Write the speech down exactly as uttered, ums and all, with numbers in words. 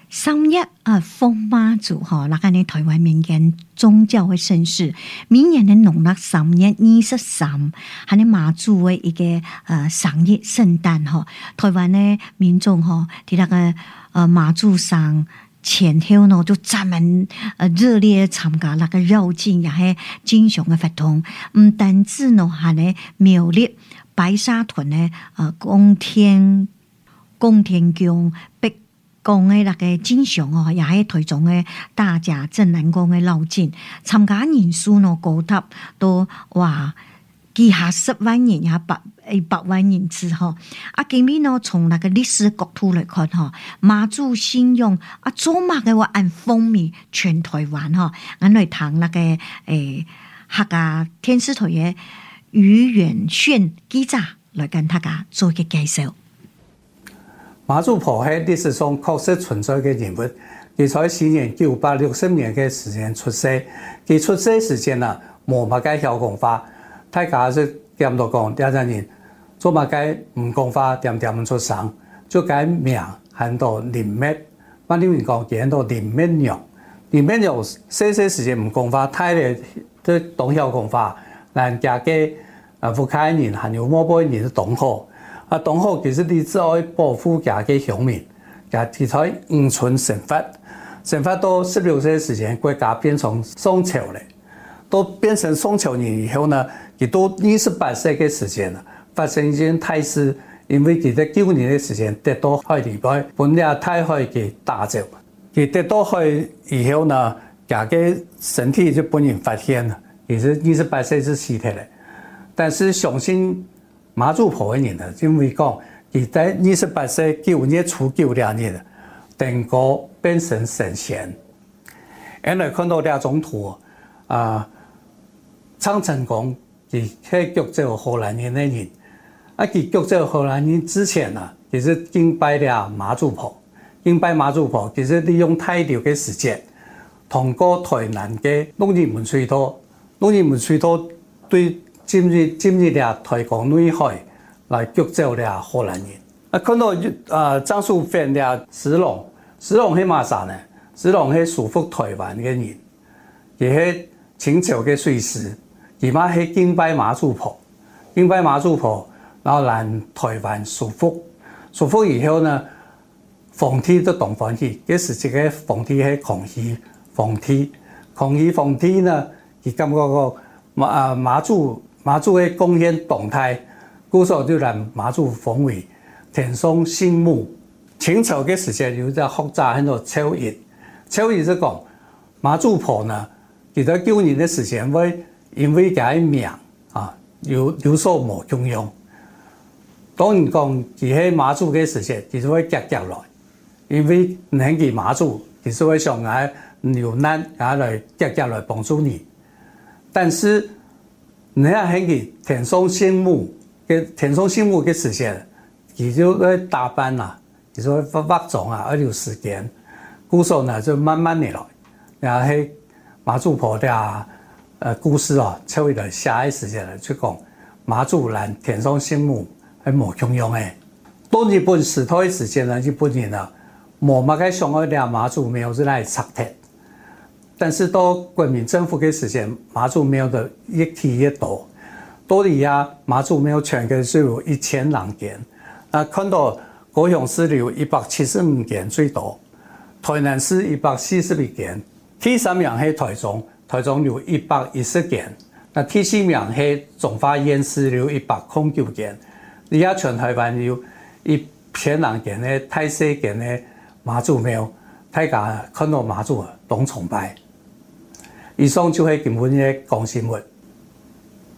三月啊，奉妈祖哈，那个呢台湾民间宗教的盛事，每年的农历三月二十三，还呢妈祖的一个呃生日圣诞哈，台湾的民众哈，伫那个呃妈祖上前头呢，就专门呃热烈参加那个绕境，也系经常的活动，唔单止呢，还呢苗栗白沙屯的呃公天公天宫北宫的那个景象哦，也喺台中的大甲镇南宫的绕境，参加人数呢高达都哇，幾下十萬人也百誒百萬人次吼。啊，今面呢從那個歷史角度來看吼，媽祖信仰啊，做乜嘅話按風靡全台灣吼。我來談那個誒客家天師台嘅余遠炫記者來跟大家做一個介紹。 媽祖婆喺歷史上確實存在嘅人物，佢在西元九百六十年嘅時間出世，佢出世時間啊冇乜嘅曉講法，大家是點到講，第二人做乜嘅唔講法，點點出生，就改名喊到林滅，乜啲人講叫到林滅娘，林滅娘細細時間唔講法，太嚟都懂曉講法，人家嘅啊福開人還有某部人懂好。啊，同好其實你只愛保護家嘅鄉民，家佢在五旬成法，成法到十六歲時間，國家變成宋朝咧，都變成宋朝人以後呢，佢到二十八歲嘅時間啦，發生一件大事，因為佢喺九年嘅時間得到海裡邊，本來太海嘅打走，佢得到海以後呢，家嘅身體就本人發現啦，其實二十八歲是死體咧，但是相信。媽祖婆嘅人啊，因為講佢在二十八歲九月初九兩日，登高變成神仙。原來看到兩種圖啊，蒼成功佢係腳走荷蘭人嘅人，啊佢腳走荷蘭人之前啊，其實敬拜了媽祖婆，敬拜媽祖婆，其實利用太流嘅時間，通過台南嘅農業門水道，農業門水道對。進入進入了台江內海，來救走了荷蘭人。啊，看到啊，張淑芬了石龍，石龍係乜啥呢？石龍係屬福台灣嘅人，亦係清朝嘅水師，而媽係敬拜媽祖婆，敬拜媽祖婆，然後來台灣屬福，屬福以後呢，皇帝都當皇帝，嗰時這個皇帝係康熙皇帝，康熙皇帝呢，佢感覺個馬啊媽祖。媽祖嘅貢獻動態，故所就讓媽祖封為天上聖母。清朝嘅時間有隻學者喺度超譯，超譯就講媽祖婆呢，佢在九年嘅時間會因為佢名啊有有所無供養。當然講佢喺媽祖嘅時間，佢就會夾夾來，因為唔係佢媽祖，佢就會上來留難，然後來夾夾來幫助你，但是。你睇喺佢天上聖母嘅天上聖母嘅時間，佢就會打扮啦，佢就會化化妝啊，而有時間，故所呢就慢慢嚟來，然後喺媽祖婆嘅誒故事啊，抽嚟下一時間嚟去講媽祖蘭天上聖母係無供養嘅。到日本時代嘅時間呢，日本人啊冇乜嘅想愛啲媽祖廟就嚟拆鐵。但是到國民政府嘅時間，媽祖廟的越提越多，到而家媽祖廟全嘅只有一千兩間，啊，看到高雄市有一百七十五間最多，台南市一百四十一間，第三名係台中，台中有一百一十間，那第四名係中華縣市有一百零九間，而家全台灣有一千兩間嘅太細間嘅媽祖廟，大家看到媽祖啊，都崇拜。以上就係今日嘅講新聞。